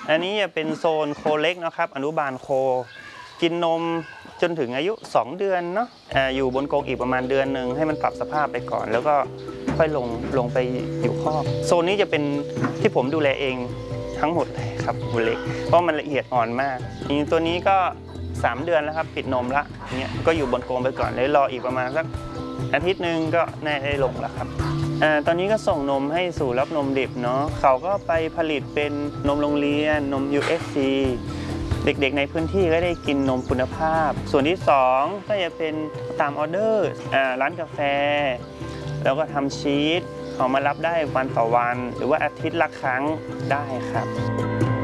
อันนี้จะเป็นโซนโคเล็กนะครับอนุบาลโคกินนมจนถึงอายุ2 เดือนเนาะอยู่บนกรงอีกประมาณเดือนหนึ่งให้มันปรับสภาพไปก่อนแล้วก็ค่อยลงไปอยู่คอกโซนนี้จะเป็นที่ผมดูแลเองทั้งหมดเลยครับบุเล็กเพราะมันละเอียดอ่อนมากตัวนี้ก็3 เดือนแล้วครับปิดนมละเนี่ยก็อยู่บนกรงไปก่อนเลยรออีกประมาณสักอาทิตย์หนึ่งก็น่าได้ลงแล้วครับตอนนี้ก็ส่งนมให้สู่รับนมดิบเนาะเขาก็ไปผลิตเป็นนมโรงเรียนนม USC เด็กๆในพื้นที่ก็ได้กินนมคุณภาพส่วนที่2ก็จะเป็นตามออเดอร์ร้านกาแฟแล้วก็ทำชีสเขามารับได้วันต่อวันหรือว่าอาทิตย์ละครั้งได้ครับ